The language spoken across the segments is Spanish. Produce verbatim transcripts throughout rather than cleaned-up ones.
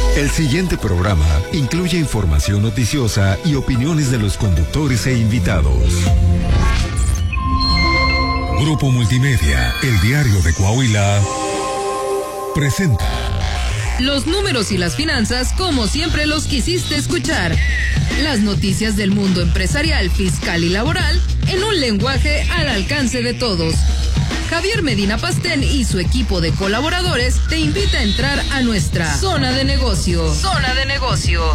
El siguiente programa incluye información noticiosa y opiniones de los conductores e invitados. Grupo Multimedia, el diario de Coahuila, presenta los números y las finanzas como siempre los quisiste escuchar. Las noticias del mundo empresarial, fiscal y laboral en un lenguaje al alcance de todos. Javier Medina Pastén y su equipo de colaboradores te invita a entrar a nuestra zona de negocios. Zona de negocios.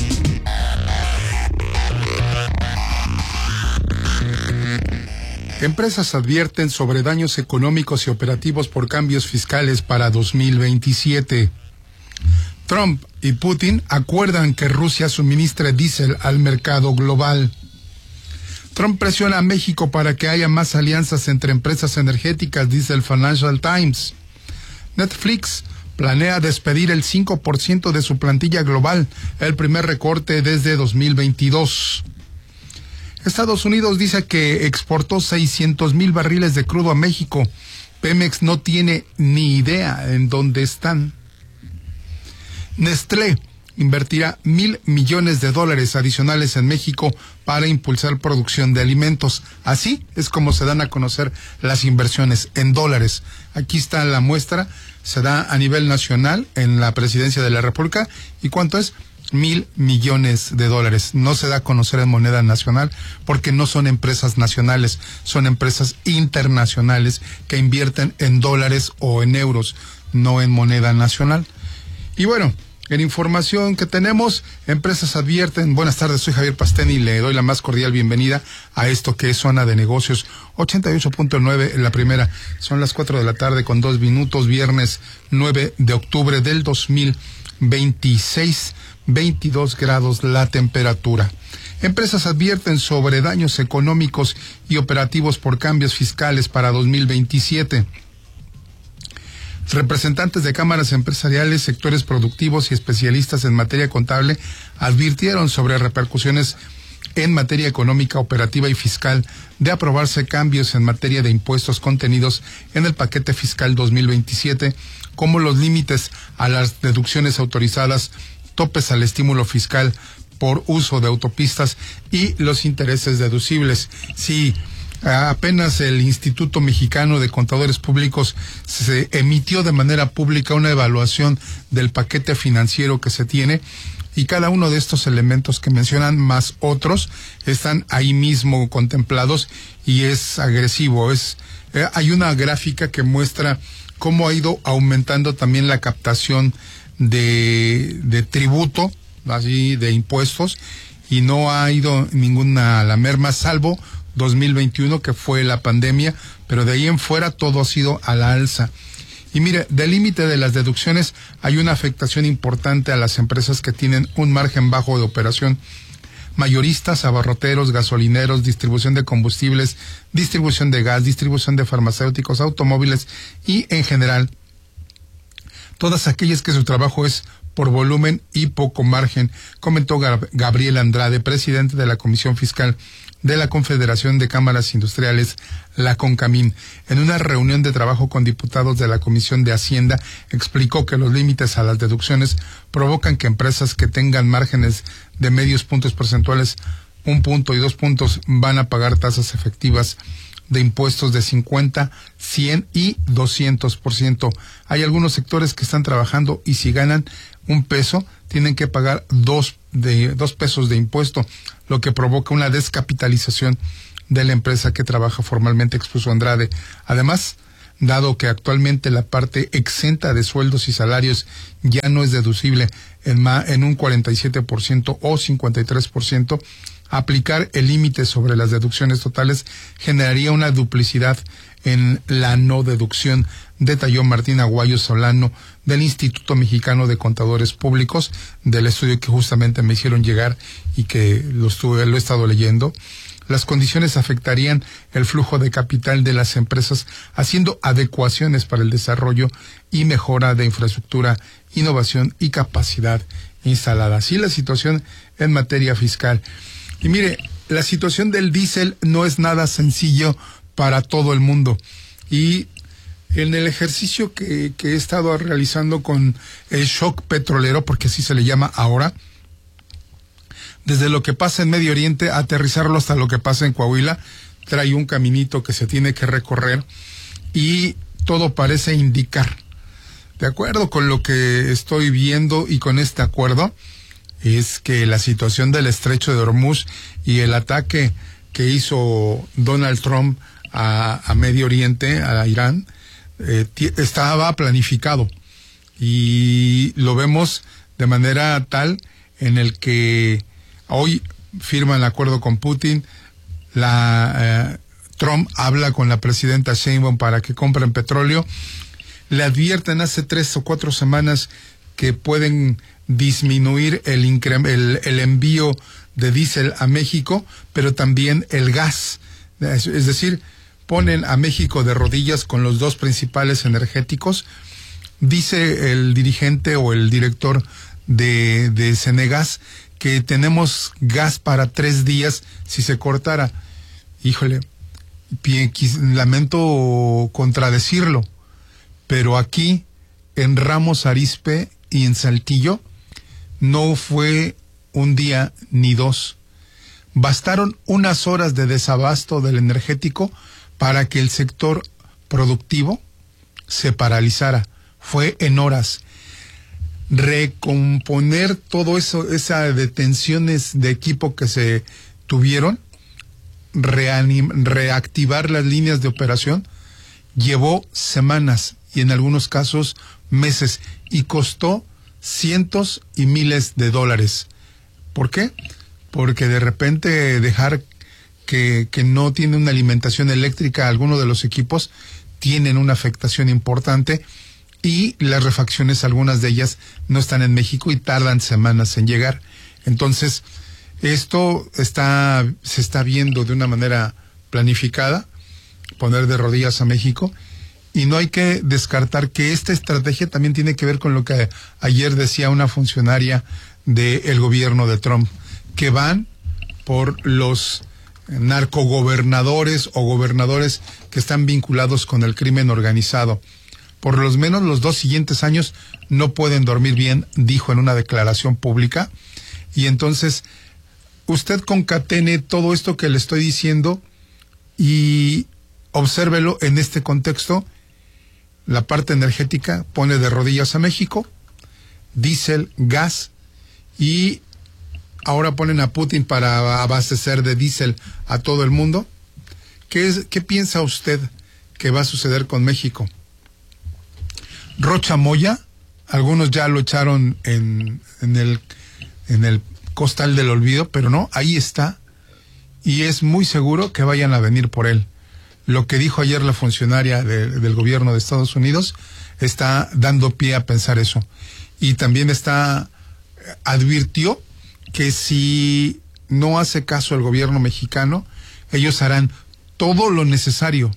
Empresas advierten sobre daños económicos y operativos por cambios fiscales para dos mil veintisiete. Trump y Putin acuerdan que Rusia suministre diésel al mercado global. Trump presiona a México para que haya más alianzas entre empresas energéticas, dice el Financial Times. Netflix planea despedir el cinco por ciento de su plantilla global, el primer recorte desde dos mil veintidós. Estados Unidos dice que exportó seiscientos mil barriles de crudo a México. Pemex no tiene ni idea en dónde están. Nestlé invertirá mil millones de dólares adicionales en México para impulsar producción de alimentos. Así es como se dan a conocer las inversiones en dólares. Aquí está la muestra, se da a nivel nacional en la Presidencia de la República. ¿Y cuánto es? Mil millones de dólares. No se da a conocer en moneda nacional porque no son empresas nacionales, son empresas internacionales que invierten en dólares o en euros, no en moneda nacional. Y bueno, en información que tenemos, empresas advierten. Buenas tardes, soy Javier Pastén y le doy la más cordial bienvenida a esto que es Zona de Negocios ochenta y ocho punto nueve en la primera. Son las cuatro de la tarde con dos minutos, viernes nueve de octubre del dos mil veintiséis, veintidós grados la temperatura. Empresas advierten sobre daños económicos y operativos por cambios fiscales para dos mil veintisiete. Representantes de cámaras empresariales, sectores productivos y especialistas en materia contable advirtieron sobre repercusiones en materia económica, operativa y fiscal de aprobarse cambios en materia de impuestos contenidos en el paquete fiscal dos mil veintisiete, como los límites a las deducciones autorizadas, topes al estímulo fiscal por uso de autopistas y los intereses deducibles. Sí, apenas el Instituto Mexicano de Contadores Públicos se emitió de manera pública una evaluación del paquete financiero que se tiene, y cada uno de estos elementos que mencionan, más otros, están ahí mismo contemplados, y es agresivo. Es eh, hay una gráfica que muestra cómo ha ido aumentando también la captación de, de tributo, así de impuestos, y no ha ido ninguna a la merma, salvo dos mil veintiuno, que fue la pandemia, pero de ahí en fuera todo ha sido a la alza. Y mire, del límite de las deducciones hay una afectación importante a las empresas que tienen un margen bajo de operación: mayoristas, abarroteros, gasolineros, distribución de combustibles, distribución de gas, distribución de farmacéuticos, automóviles y, en general, todas aquellas que su trabajo es por volumen y poco margen, comentó Gabriel Andrade, presidente de la Comisión Fiscal de la Confederación de Cámaras Industriales, la CONCAMIN. En una reunión de trabajo con diputados de la Comisión de Hacienda, explicó que los límites a las deducciones provocan que empresas que tengan márgenes de medios puntos porcentuales, un punto y dos puntos, van a pagar tasas efectivas de impuestos de cincuenta, cien y doscientos por ciento. Hay algunos sectores que están trabajando y si ganan un peso, tienen que pagar dos de dos pesos de impuesto, lo que provoca una descapitalización de la empresa que trabaja formalmente, expuso Andrade. Además, dado que actualmente la parte exenta de sueldos y salarios ya no es deducible en, ma, en un cuarenta y siete por ciento o cincuenta y tres por ciento, aplicar el límite sobre las deducciones totales generaría una duplicidad en la no deducción, detalló Martín Aguayo Solano del Instituto Mexicano de Contadores Públicos, del estudio que justamente me hicieron llegar y que lo, estuve, lo he estado leyendo. Las condiciones afectarían el flujo de capital de las empresas, haciendo adecuaciones para el desarrollo y mejora de infraestructura, innovación y capacidad instalada. Así la situación en materia fiscal. Y mire, la situación del diésel no es nada sencillo para todo el mundo. Y En el ejercicio que, que he estado realizando con el shock petrolero, porque así se le llama ahora, desde lo que pasa en Medio Oriente, aterrizarlo hasta lo que pasa en Coahuila, trae un caminito que se tiene que recorrer y todo parece indicar, de acuerdo con lo que estoy viendo y con este acuerdo, es que la situación del estrecho de Hormuz y el ataque que hizo Donald Trump a, a Medio Oriente, a Irán, eh, estaba planificado y lo vemos de manera tal en el que hoy firma el acuerdo con Putin, la eh, Trump habla con la presidenta Sheinbaum para que compren petróleo, le advierten hace tres o cuatro semanas que pueden disminuir el, el, el envío de diésel a México, pero también el gas, es, es decir, ponen a México de rodillas con los dos principales energéticos. Dice el dirigente o el director de, de Cenegas que tenemos gas para tres días si se cortara. Híjole, lamento contradecirlo, pero aquí en Ramos Arizpe y en Saltillo no fue un día ni dos. Bastaron unas horas de desabasto del energético para que el sector productivo se paralizara. Fue en horas. Recomponer todo eso, esas detenciones de equipo que se tuvieron, reanim, reactivar las líneas de operación, llevó semanas y en algunos casos meses y costó cientos y miles de dólares. ¿Por qué? Porque de repente dejar que, que no tiene una alimentación eléctrica alguno de los equipos tienen una afectación importante y las refacciones, algunas de ellas no están en México y tardan semanas en llegar. Entonces, esto está, se está viendo de una manera planificada, poner de rodillas a México, y no hay que descartar que esta estrategia también tiene que ver con lo que ayer decía una funcionaria del gobierno de Trump, que van por los narcogobernadores o gobernadores que están vinculados con el crimen organizado. Por lo menos los dos siguientes años no pueden dormir bien, dijo en una declaración pública, y entonces usted concatene todo esto que le estoy diciendo y obsérvelo en este contexto. La parte energética pone de rodillas a México, diésel, gas, y ahora ponen a Putin para abastecer de diésel a todo el mundo. ¿Qué es, qué piensa usted que va a suceder con México? Rocha Moya, algunos ya lo echaron en, en el, en el costal del olvido, pero no, ahí está, y es muy seguro que vayan a venir por él. Lo que dijo ayer la funcionaria de, del gobierno de Estados Unidos está dando pie a pensar eso. Y también está, advirtió que si no hace caso el gobierno mexicano, ellos harán todo lo necesario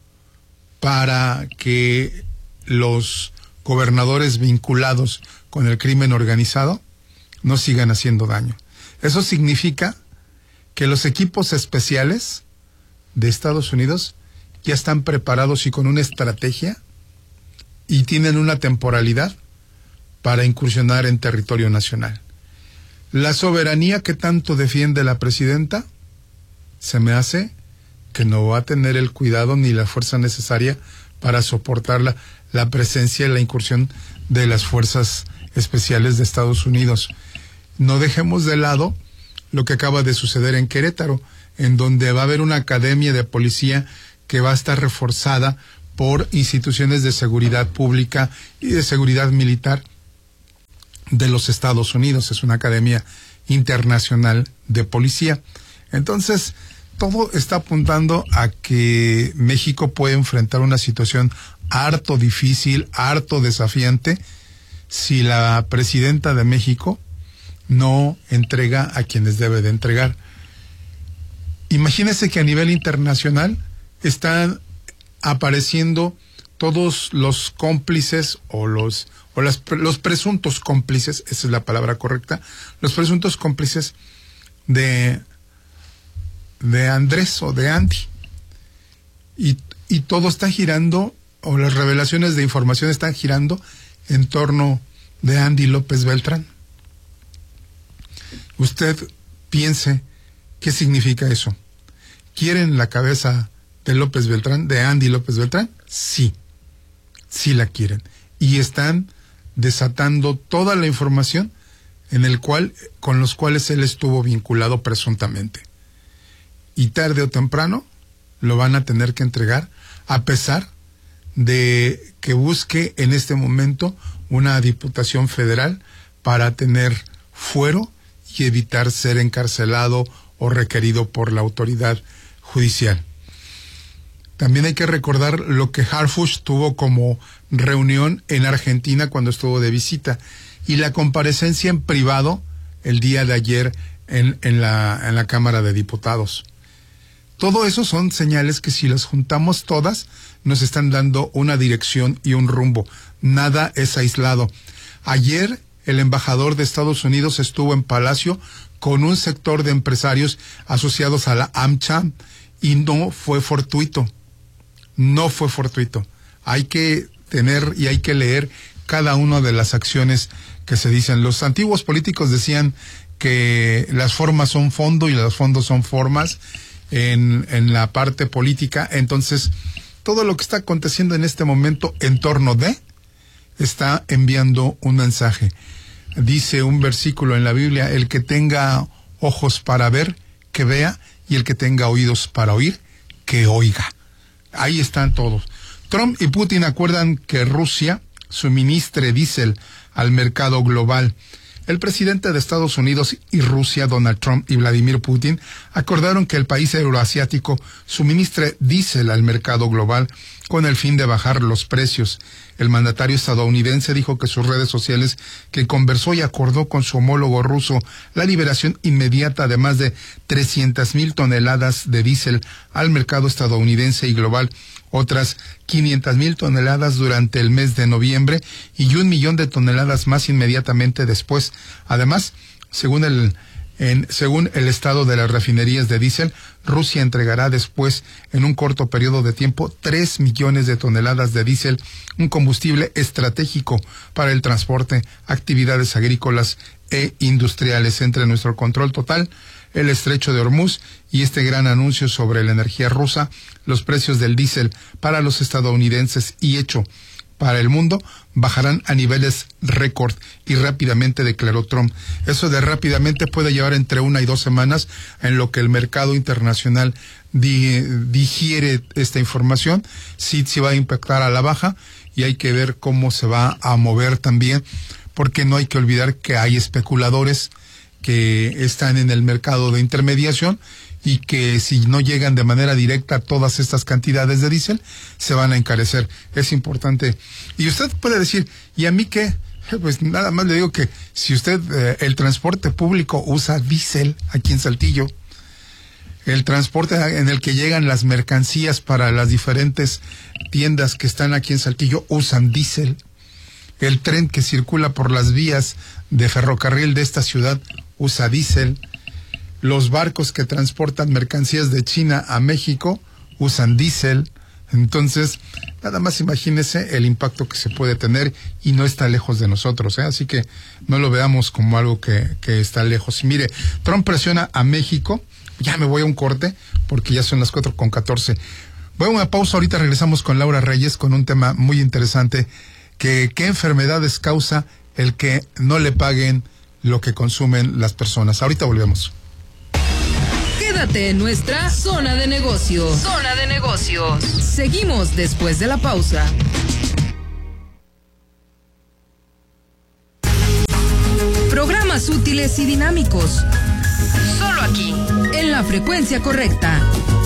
para que los gobernadores vinculados con el crimen organizado no sigan haciendo daño. Eso significa que los equipos especiales de Estados Unidos ya están preparados y con una estrategia y tienen una temporalidad para incursionar en territorio nacional. La soberanía que tanto defiende la presidenta, se me hace que no va a tener el cuidado ni la fuerza necesaria para soportar la, la presencia y la incursión de las fuerzas especiales de Estados Unidos. No dejemos de lado lo que acaba de suceder en Querétaro, en donde va a haber una academia de policía que va a estar reforzada por instituciones de seguridad pública y de seguridad militar de los Estados Unidos. Es una academia internacional de policía. Entonces, todo está apuntando a que México puede enfrentar una situación harto difícil, harto desafiante, si la presidenta de México no entrega a quienes debe de entregar. Imagínese que a nivel internacional están apareciendo todos los cómplices o los o las, los presuntos cómplices, esa es la palabra correcta, los presuntos cómplices de de Andrés o de Andy, y, y todo está girando o las revelaciones de información están girando en torno de Andy López Beltrán. Usted piense qué significa eso. ¿Quieren la cabeza de López Beltrán, de Andy López Beltrán? Sí, sí la quieren. Y están desatando toda la información en el cual, con los cuales él estuvo vinculado presuntamente. Y tarde o temprano lo van a tener que entregar, a pesar de que busque en este momento una diputación federal para tener fuero y evitar ser encarcelado o requerido por la autoridad judicial. También hay que recordar lo que Harfuch tuvo como reunión en Argentina cuando estuvo de visita y la comparecencia en privado el día de ayer en, en, la, en la Cámara de Diputados. Todo eso son señales que si las juntamos todas nos están dando una dirección y un rumbo. Nada es aislado. Ayer el embajador de Estados Unidos estuvo en Palacio con un sector de empresarios asociados a la AmCham y no fue fortuito. No fue fortuito. Hay que tener y hay que leer cada una de las acciones que se dicen. Los antiguos políticos decían que las formas son fondo y los fondos son formas en, en la parte política. Entonces, todo lo que está aconteciendo en este momento en torno de está enviando un mensaje. Dice un versículo en la Biblia: el que tenga ojos para ver, que vea, y el que tenga oídos para oír, que oiga. Ahí están todos. Trump y Putin acuerdan que Rusia suministre diésel al mercado global. El presidente de Estados Unidos y Rusia, Donald Trump y Vladimir Putin, acordaron que el país euroasiático suministre diésel al mercado global con el fin de bajar los precios. El mandatario estadounidense dijo que sus redes sociales que conversó y acordó con su homólogo ruso la liberación inmediata de más de trescientas mil toneladas de diésel al mercado estadounidense y global, otras quinientas mil toneladas durante el mes de noviembre y un millón de toneladas más inmediatamente después. Además, según el En, según el estado de las refinerías de diésel, Rusia entregará después, en un corto periodo de tiempo, tres millones de toneladas de diésel, un combustible estratégico para el transporte, actividades agrícolas e industriales. Entre nuestro control total, el estrecho de Hormuz y este gran anuncio sobre la energía rusa, los precios del diésel para los estadounidenses y hecho para el mundo bajarán a niveles récord y rápidamente, declaró Trump. Eso de rápidamente puede llevar entre una y dos semanas en lo que el mercado internacional di, digiere esta información. Sí, sí va a impactar a la baja y hay que ver cómo se va a mover también, porque no hay que olvidar que hay especuladores que están en el mercado de intermediación y que si no llegan de manera directa todas estas cantidades de diésel, se van a encarecer. Es importante. Y usted puede decir, ¿y a mí qué? Pues nada más le digo que si usted, eh, el transporte público usa diésel aquí en Saltillo, el transporte en el que llegan las mercancías para las diferentes tiendas que están aquí en Saltillo usan diésel, el tren que circula por las vías de ferrocarril de esta ciudad usa diésel, los barcos que transportan mercancías de China a México usan diésel. Entonces, nada más imagínese el impacto que se puede tener y no está lejos de nosotros, ¿eh? Así que no lo veamos como algo que, que está lejos. Y mire, Trump presiona a México. Ya me voy a un corte porque ya son las cuatro con catorce. Voy a una pausa, ahorita regresamos con Laura Reyes con un tema muy interesante. Que, ¿Qué enfermedades causa el que no le paguen lo que consumen las personas? Ahorita volvemos. Quédate en nuestra zona de negocios. Zona de negocios. Seguimos después de la pausa. Programas útiles y dinámicos. Solo aquí, en la frecuencia correcta.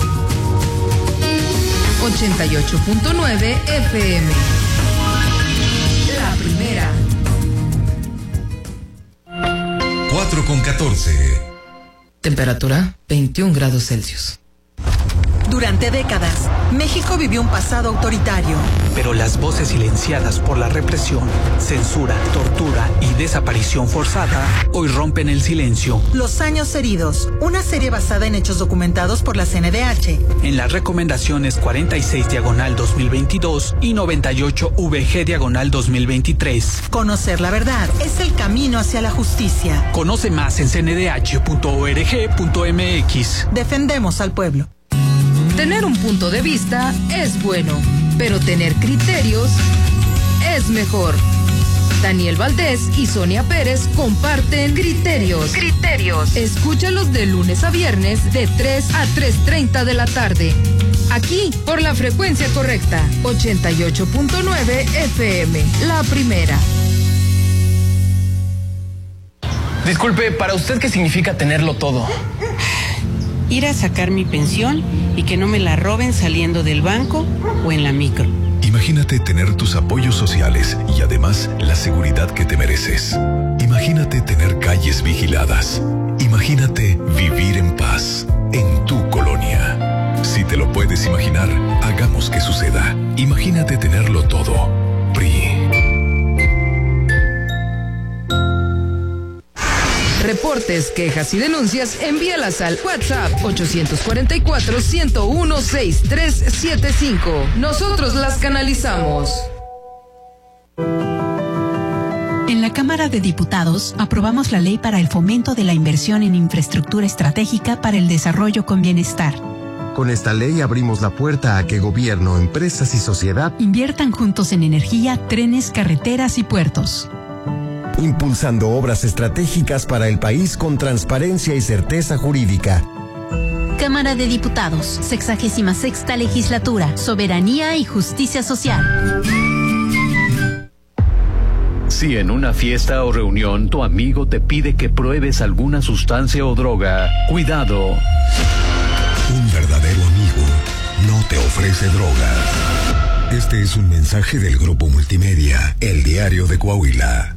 ochenta y ocho punto nueve F M. La primera. cuatro con catorce. Temperatura veintiún grados Celsius. Durante décadas, México vivió un pasado autoritario. Pero las voces silenciadas por la represión, censura, tortura y desaparición forzada hoy rompen el silencio. Los años heridos, una serie basada en hechos documentados por la C N D H. En las recomendaciones cuarenta y seis diagonal dos mil veintidós y noventa y ocho V G diagonal dos mil veintitrés. Conocer la verdad es el camino hacia la justicia. Conoce más en c n d h punto org punto m x. Defendemos al pueblo. Tener un punto de vista es bueno, pero tener criterios es mejor. Daniel Valdés y Sonia Pérez comparten Criterios. Criterios. Escúchalos de lunes a viernes de tres a tres treinta de la tarde. Aquí, por la frecuencia correcta, ochenta y ocho punto nueve F M, la primera. Disculpe, ¿para usted qué significa tenerlo todo? Ir a sacar mi pensión y que no me la roben saliendo del banco o en la micro. Imagínate tener tus apoyos sociales y además la seguridad que te mereces. Imagínate tener calles vigiladas. Imagínate vivir en paz en tu colonia. Si te lo puedes imaginar, hagamos que suceda. Imagínate tenerlo todo. P R I. Reportes, quejas y denuncias, envíalas al WhatsApp ocho cuatro cuatro, uno cero uno, seis tres siete cinco. Nosotros las canalizamos. En la Cámara de Diputados aprobamos la ley para el fomento de la inversión en infraestructura estratégica para el desarrollo con bienestar. Con esta ley abrimos la puerta a que gobierno, empresas y sociedad inviertan juntos en energía, trenes, carreteras y puertos. Impulsando obras estratégicas para el país con transparencia y certeza jurídica. Cámara de Diputados, sexagésima sexta legislatura, soberanía y justicia social. Si en una fiesta o reunión tu amigo te pide que pruebes alguna sustancia o droga, cuidado. Un verdadero amigo no te ofrece drogas. Este es un mensaje del Grupo Multimedia, El Diario de Coahuila.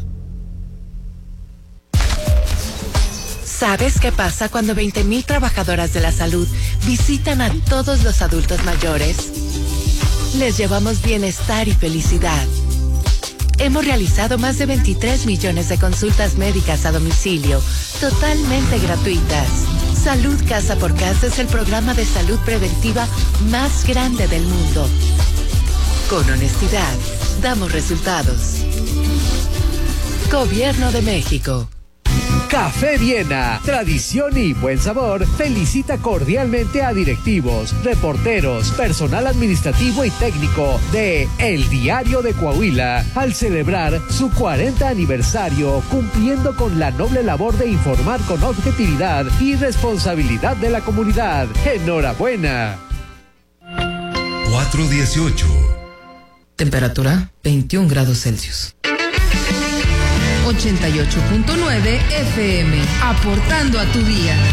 ¿Sabes qué pasa cuando veinte mil trabajadoras de la salud visitan a todos los adultos mayores? Les llevamos bienestar y felicidad. Hemos realizado más de veintitrés millones de consultas médicas a domicilio, totalmente gratuitas. Salud Casa por Casa es el programa de salud preventiva más grande del mundo. Con honestidad, damos resultados. Gobierno de México. Café Viena, tradición y buen sabor, felicita cordialmente a directivos, reporteros, personal administrativo y técnico de El Diario de Coahuila al celebrar su cuarenta aniversario, cumpliendo con la noble labor de informar con objetividad y responsabilidad de la comunidad. ¡Enhorabuena! cuatro dieciocho. Temperatura veintiún grados Celsius. ochenta y ocho punto nueve F M, aportando a tu día.